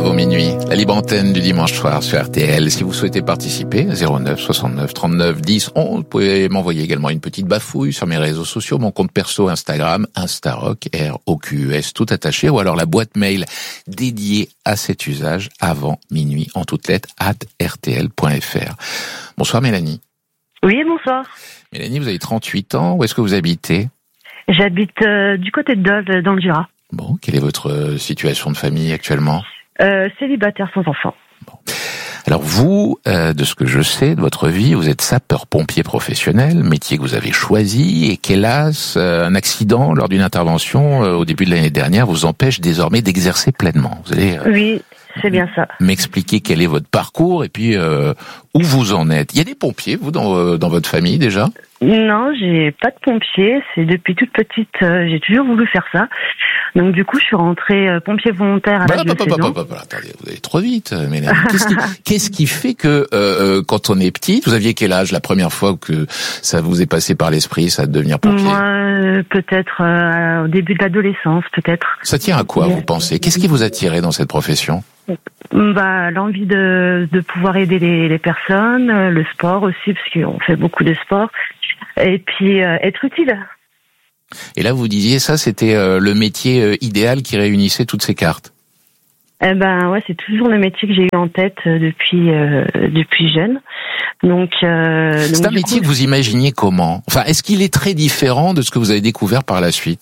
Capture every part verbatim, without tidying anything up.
avant minuit, la libre antenne du dimanche soir sur R T L. Si vous souhaitez participer, zéro neuf soixante-neuf trente-neuf dix onze, vous pouvez m'envoyer également une petite bafouille sur mes réseaux sociaux, mon compte perso Instagram, Instarock, R O Q U S, tout attaché, ou alors la boîte mail dédiée à cet usage avant minuit, en toutes lettres, at r t l point f r. Bonsoir Mélanie. Oui, bonsoir. Mélanie, vous avez trente-huit ans, où est-ce que vous habitez ? J'habite euh, du côté de Dole, dans le Jura. Bon, quelle est votre situation de famille actuellement ? Euh, célibataire sans enfant. Bon. Alors vous, euh, de ce que je sais de votre vie, vous êtes sapeur-pompier professionnel, métier que vous avez choisi et qu'hélas, euh, un accident lors d'une intervention euh, au début de l'année dernière vous empêche désormais d'exercer pleinement. Vous allez euh, oui, c'est bien ça. M'expliquer quel est votre parcours et puis euh, où vous en êtes. Il y a des pompiers, vous, dans, euh, dans votre famille déjà ? Non, j'ai pas de pompier. C'est depuis toute petite, euh, j'ai toujours voulu faire ça. Donc du coup, je suis rentrée euh, pompier volontaire à bah, l'âge bah, de bah, seize bah, ans. bah, bah, attendez, vous allez trop vite, Mélanie. Qu'est-ce qui, qu'est-ce qui fait que euh, quand on est petite, vous aviez quel âge la première fois que ça vous est passé par l'esprit, ça, de devenir pompier ? Moi, euh, peut-être euh, au début de l'adolescence, peut-être. Ça tient à quoi, vous pensez ? Qu'est-ce qui vous a attiré dans cette profession ? Bah, l'envie de, de pouvoir aider les, les personnes, euh, le sport aussi, parce qu'on fait beaucoup de sport, et puis euh, être utile. Et là, vous disiez, ça, c'était euh, le métier euh, idéal qui réunissait toutes ces cartes. Eh ben ouais, c'est toujours le métier que j'ai eu en tête euh, depuis euh, depuis jeune. Donc, euh, donc c'est un du métier coup, que vous imaginez comment ? Enfin, est-ce qu'il est très différent de ce que vous avez découvert par la suite ?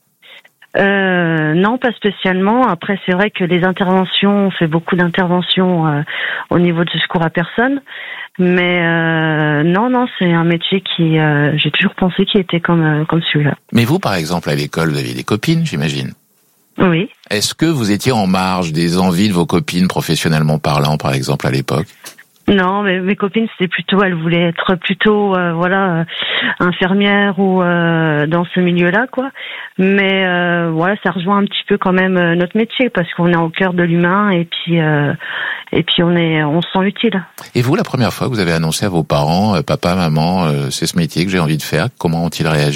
Euh, non, pas spécialement. Après, c'est vrai que les interventions, on fait beaucoup d'interventions euh, au niveau de secours à personne. Mais euh, non, non, c'est un métier qui, euh, j'ai toujours pensé qu'il était comme euh, comme celui-là. Mais vous, par exemple, à l'école, vous aviez des copines, j'imagine ? Oui. Est-ce que vous étiez en marge des envies de vos copines, professionnellement parlant, par exemple, à l'époque ? Non, mais mes copines, c'était plutôt, elles voulaient être plutôt, euh, voilà, euh, infirmières ou euh, dans ce milieu-là, quoi. Mais euh, voilà, ça rejoint un petit peu quand même euh, notre métier parce qu'on est au cœur de l'humain et puis euh, et puis on est, on se sent utile. Et vous, la première fois que vous avez annoncé à vos parents, euh, papa, maman, euh, c'est ce métier que j'ai envie de faire, comment ont-ils réagi ?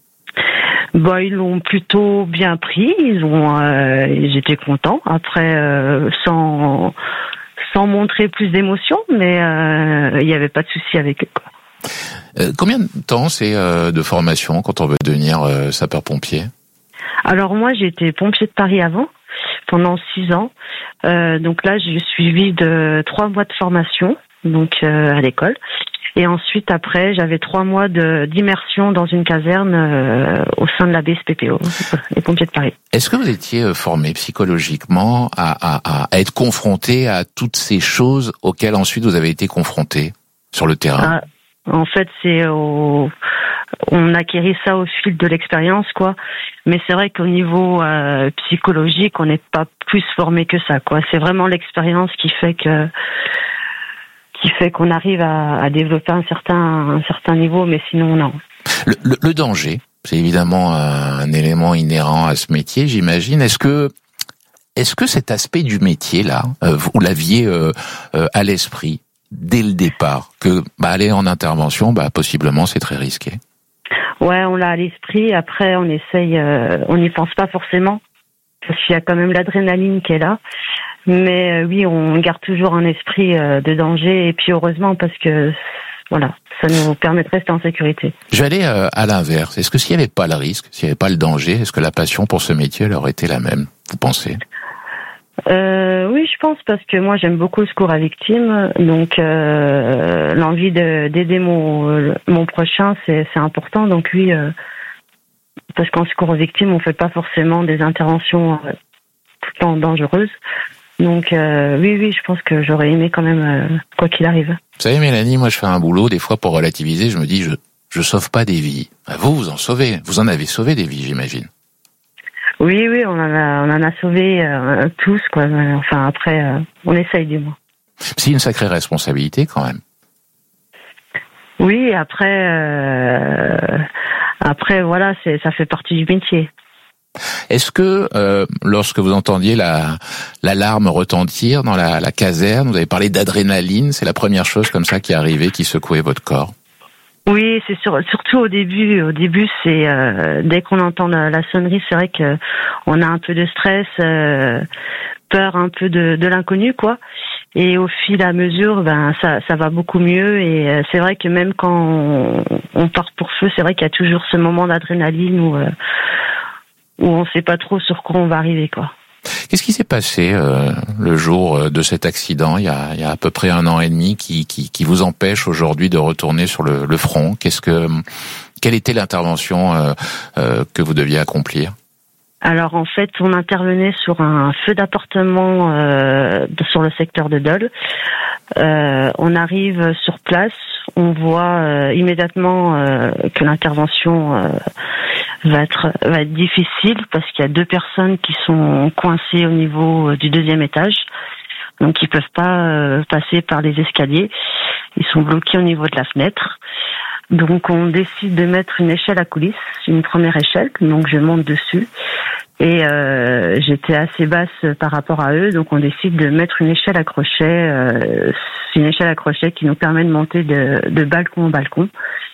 Bah, ils l'ont plutôt bien pris. Ils ont, euh, ils étaient contents. Après, euh, sans sans montrer plus d'émotion, mais euh, il n'y avait pas de souci avec eux, quoi. Euh, combien de temps c'est euh, de formation quand on veut devenir euh, sapeur-pompier ? Alors moi, j'ai été pompier de Paris avant, pendant six ans. Euh, donc là, j'ai suivi de trois mois de formation, donc euh, à l'école. Et ensuite, après, j'avais trois mois de, d'immersion dans une caserne euh, au sein de la B S P P O, les pompiers de Paris. Est-ce que vous étiez formé psychologiquement à, à, à être confronté à toutes ces choses auxquelles ensuite vous avez été confronté sur le terrain ? Ah, en fait, c'est au... on acquérit ça au fil de l'expérience, quoi. Mais c'est vrai qu'au niveau euh, psychologique, on n'est pas plus formé que ça, quoi. C'est vraiment l'expérience qui fait que qui fait qu'on arrive à, à développer un certain un certain niveau, mais sinon non. Le, le, le danger, c'est évidemment un, un élément inhérent à ce métier, j'imagine. Est-ce que est-ce que cet aspect du métier là, euh, vous l'aviez euh, euh, à l'esprit dès le départ, que bah, aller en intervention, bah possiblement c'est très risqué. Ouais, on l'a à l'esprit. Après, on essaye, euh, on n'y pense pas forcément parce qu'il y a quand même l'adrénaline qui est là. Mais euh, oui, on garde toujours un esprit euh, de danger et puis heureusement parce que voilà, ça nous permet de rester en sécurité. Je vais aller euh, à l'inverse. Est-ce que s'il n'y avait pas le risque, s'il n'y avait pas le danger, est-ce que la passion pour ce métier elle aurait été la même, vous pensez ? Euh, oui, je pense parce que moi j'aime beaucoup le secours à victimes, donc euh, l'envie de, d'aider mon mon prochain c'est c'est important. Donc oui, euh, parce qu'en secours aux victimes on fait pas forcément des interventions euh, tout le temps dangereuses. Donc euh, oui, oui, je pense que j'aurais aimé quand même euh, quoi qu'il arrive. Vous savez, Mélanie, moi je fais un boulot des fois pour relativiser. Je me dis, je je sauve pas des vies. Vous, vous en sauvez. Vous en avez sauvé des vies, j'imagine. Oui, oui, on en a, on en a sauvé euh, tous, quoi. Enfin, après, euh, on essaye du moins. C'est une sacrée responsabilité, quand même. Oui, après, euh, après, voilà, c'est, ça fait partie du métier. Est-ce que, euh, lorsque vous entendiez la l'alarme retentir dans la, la caserne, vous avez parlé d'adrénaline, c'est la première chose comme ça qui est arrivée, qui secouait votre corps? Oui, c'est sur, surtout au début. Au début, c'est euh, dès qu'on entend la, la sonnerie, c'est vrai que on a un peu de stress. Euh, peur un peu de, de l'inconnu, quoi. Et au fil à mesure, ben ça, ça va beaucoup mieux. Et c'est vrai que même quand on, on part pour feu, c'est vrai qu'il y a toujours ce moment d'adrénaline où, euh, où on ne sait pas trop sur quoi on va arriver, quoi. Qu'est-ce qui s'est passé euh, le jour de cet accident, il y a, il y a à peu près un an et demi, qui, qui, qui vous empêche aujourd'hui de retourner sur le, le front? Qu'est-ce que, quelle était l'intervention euh, euh, que vous deviez accomplir? Alors en fait, on intervenait sur un feu d'appartement euh, sur le secteur de Dole. Euh, on arrive sur place, on voit euh, immédiatement euh, que l'intervention euh, va être va être difficile parce qu'il y a deux personnes qui sont coincées au niveau du deuxième étage, donc ils peuvent pas euh, passer par les escaliers. Ils sont bloqués au niveau de la fenêtre. Donc on décide de mettre une échelle à coulisses, une première échelle, donc je monte dessus. Et euh, j'étais assez basse par rapport à eux, donc on décide de mettre une échelle à crochet, euh, une échelle à crochet qui nous permet de monter de, de balcon en balcon.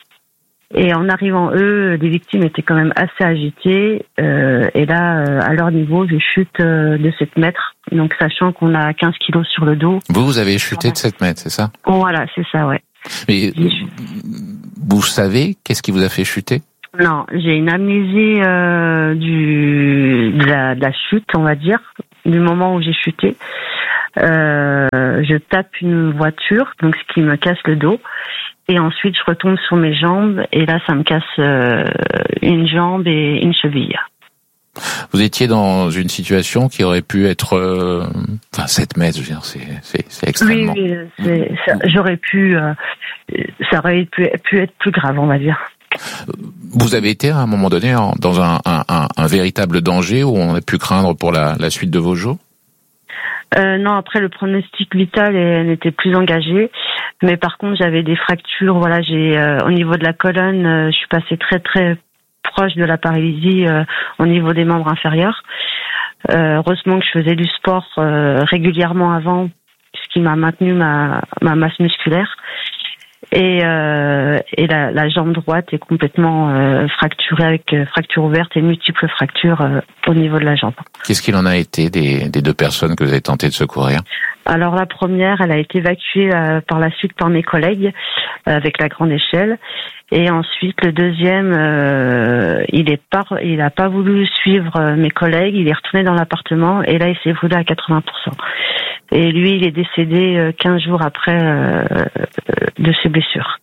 Et en arrivant, eux, les victimes étaient quand même assez agitées. Euh, et là, euh, à leur niveau, je chute euh, de sept mètres, donc sachant qu'on a quinze kilos sur le dos. Vous, vous avez chuté de sept mètres, c'est ça? Voilà, c'est ça, ouais. Mais vous savez qu'est-ce qui vous a fait chuter? Non, j'ai une amnésie euh, du de la, de la chute, on va dire, du moment où j'ai chuté. Euh, je tape une voiture, donc ce qui me casse le dos, et ensuite je retombe sur mes jambes, et là ça me casse euh, une jambe et une cheville. Vous étiez dans une situation qui aurait pu être, euh, enfin sept mètres, je veux dire, c'est c'est, c'est extrêmement. Oui, oui c'est, ça, j'aurais pu, euh, ça aurait pu, pu être plus grave, on va dire. Vous avez été à un moment donné en, dans un, un, un, un véritable danger où on a pu craindre pour la, la suite de vos jours? Euh, non, après le pronostic vital n'était plus engagé, mais par contre j'avais des fractures. Voilà, j'ai euh, au niveau de la colonne, euh, je suis passée très très proche de la paralysie euh, au niveau des membres inférieurs. Euh, heureusement que je faisais du sport euh, régulièrement avant, ce qui m'a maintenu ma, ma masse musculaire. Et, euh, et la, la jambe droite est complètement euh, fracturée avec euh, fracture ouverte et multiples fractures euh, au niveau de la jambe. Qu'est-ce qu'il en a été des, des deux personnes que vous avez tenté de secourir? Alors la première, elle a été évacuée euh, par la suite par mes collègues euh, avec la grande échelle. Et ensuite le deuxième, euh, il est pas, il a pas voulu suivre euh, mes collègues. Il est retourné dans l'appartement et là il s'est brûlé à quatre-vingts pour cent. Et lui, il est décédé quinze jours après euh, de ses blessures.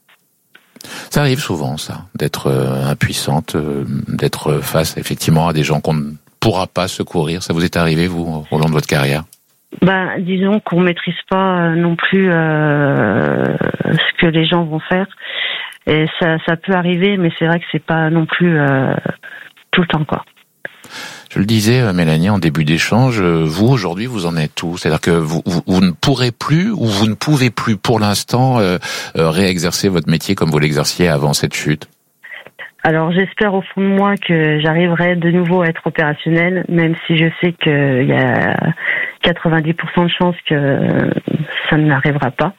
Ça arrive souvent, ça, d'être euh, impuissante, euh, d'être face effectivement à des gens qu'on ne pourra pas secourir. Ça vous est arrivé, vous, au long de votre carrière? Ben, disons qu'on maîtrise pas non plus euh, ce que les gens vont faire. Et ça, ça peut arriver, mais c'est vrai que c'est pas non plus euh, tout le temps, quoi. Je le disais, Mélanie, en début d'échange, vous, aujourd'hui, vous en êtes où? C'est-à-dire que vous, vous, vous ne pourrez plus, ou vous ne pouvez plus, pour l'instant, euh, euh, réexercer votre métier comme vous l'exerciez avant cette chute? Alors, j'espère au fond de moi que j'arriverai de nouveau à être opérationnelle, même si je sais qu'il y a quatre-vingt-dix pour cent de chances que ça n'arrivera pas.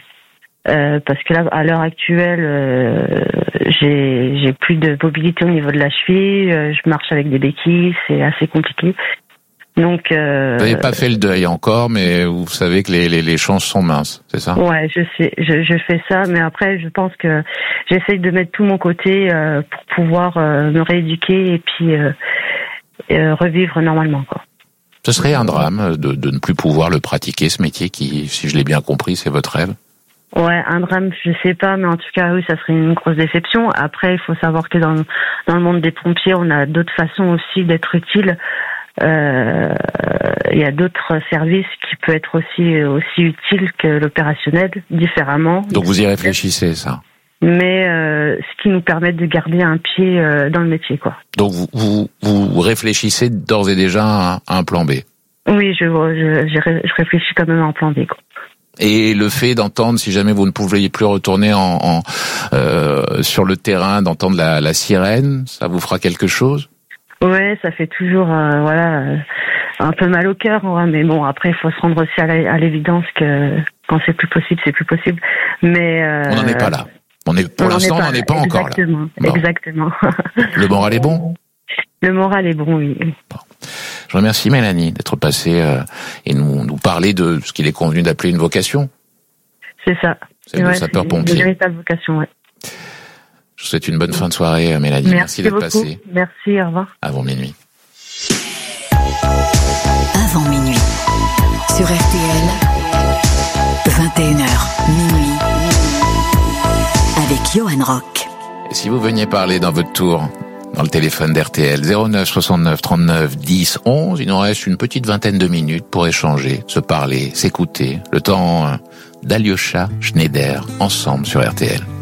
Euh, parce que là, à l'heure actuelle, euh, j'ai, j'ai plus de mobilité au niveau de la cheville. Euh, je marche avec des béquilles, c'est assez compliqué. Donc, euh, vous n'avez pas fait le deuil encore, mais vous savez que les, les, les chances sont minces, c'est ça? Ouais, je sais, je, je fais ça, mais après, je pense que j'essaye de mettre tout mon côté euh, pour pouvoir euh, me rééduquer et puis euh, euh, revivre normalement, quoi. Ce serait un drame de, de ne plus pouvoir le pratiquer, ce métier qui, si je l'ai bien compris, c'est votre rêve? Ouais, un drame, je sais pas, mais en tout cas, oui, ça serait une grosse déception. Après, il faut savoir que dans, dans le monde des pompiers, on a d'autres façons aussi d'être utile. Euh, il y a d'autres services qui peuvent être aussi aussi utiles que l'opérationnel, différemment. Donc vous y réfléchissez, ça? Mais euh, ce qui nous permet de garder un pied euh, dans le métier, quoi. Donc vous vous, vous réfléchissez d'ores et déjà à, à un plan B? Oui, je, je, je, je réfléchis quand même à un plan B, quoi. Et le fait d'entendre, si jamais vous ne pouviez plus retourner en, en euh, sur le terrain, d'entendre la, la sirène, ça vous fera quelque chose? Ouais, ça fait toujours, euh, voilà, euh, un peu mal au cœur, ouais, mais bon, après, il faut se rendre aussi à l'évidence que quand c'est plus possible, c'est plus possible. Mais euh, on n'en est pas là. On est, pour l'instant, on n'en est pas encore là. Exactement, exactement. Le moral est bon? Le moral est bon, oui. Bon. Je remercie Mélanie d'être passée euh, et nous, nous parler de ce qu'il est convenu d'appeler une vocation. C'est ça. C'est le ouais, sapeur-pompier. C'est une véritable vocation, ouais. Je vous souhaite une bonne fin de soirée, Mélanie. Merci, Merci d'être beaucoup. passée. Merci, au revoir. Avant minuit. Avant minuit. Sur R T L, vingt et une heures, minuit. Avec Johan Rock. Et si vous veniez parler dans votre tour, dans le téléphone d'R T L, zéro neuf soixante-neuf trente-neuf dix onze, il nous reste une petite vingtaine de minutes pour échanger, se parler, s'écouter. Le temps d'Alyosha Schneider, ensemble sur R T L.